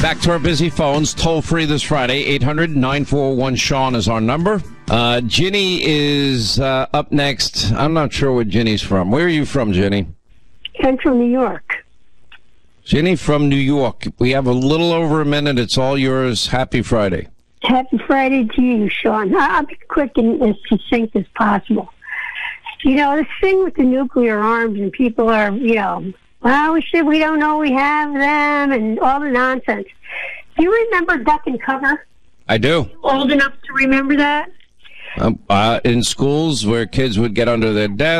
Back to our busy phones. Toll free this Friday. 800-941-SEAN is our number. Ginny is up next. I'm not sure where Ginny's from. Where are you from, Ginny? I'm from New York. Ginny from New York. We have a little over a minute. It's all yours. Happy Friday. Happy Friday to you, Sean. I'll be quick and as succinct as possible. You know, this thing with the nuclear arms and people are, well, we don't know we have them and all the nonsense. Do you remember Duck and Cover? I do. Old enough to remember that? In schools where kids would get under their desks.